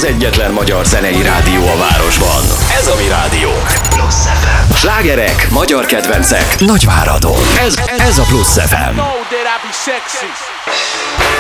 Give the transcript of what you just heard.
egyetlen magyar zenei rádió a városban. Ez a mi rádiónk. Plusz FM. Slágerek, magyar kedvencek, Nagyváradon. Ez a Plusz FM.